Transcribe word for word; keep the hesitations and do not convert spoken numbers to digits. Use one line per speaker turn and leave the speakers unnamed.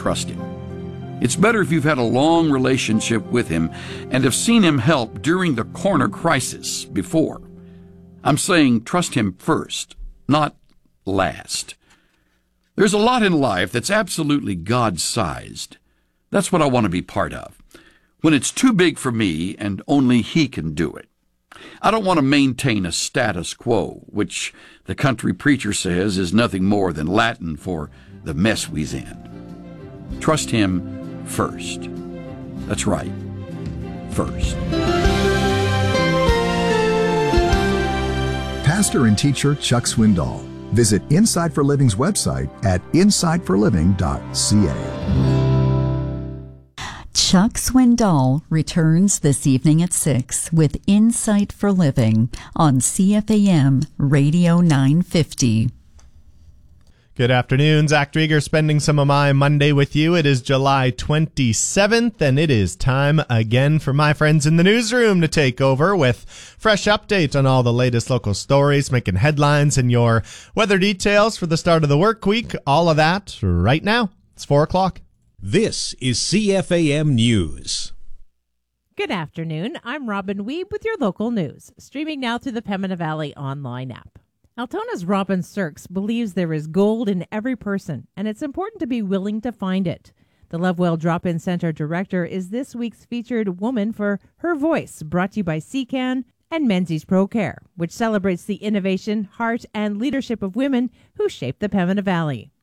trust him. It's better if you've had a long relationship with him and have seen him help during the corner crisis before. I'm saying trust him first, not last. There's a lot in life that's absolutely God-sized. That's what I want to be part of. When it's too big for me and only he can do it. I don't want to maintain a status quo, which the country preacher says is nothing more than Latin for the mess we's in. Trust him first. That's right, first.
Pastor and teacher Chuck Swindoll. Visit Inside for Living's website at inside for living dot c a.
Chuck Swindoll returns this evening at six with Insight for Living on C F A M Radio nine fifty.
Good afternoon. Zach Drieger spending some of my Monday with you. It is July twenty-seventh, and it is time again for my friends in the newsroom to take over with fresh updates on all the latest local stories, making headlines, and your weather details for the start of the work week. All of that right now. It's four o'clock.
This is C F A M News.
Good afternoon. I'm Robin Weeb with your local news, streaming now through the Pembina Valley online app. Altona's Robin Sirks believes there is gold in every person, and it's important to be willing to find it. The Lovewell Drop-In Center director is this week's featured woman for Her Voice, brought to you by C C A N and Menzies Pro Care, which celebrates the innovation, heart, and leadership of women who shape the Pembina Valley.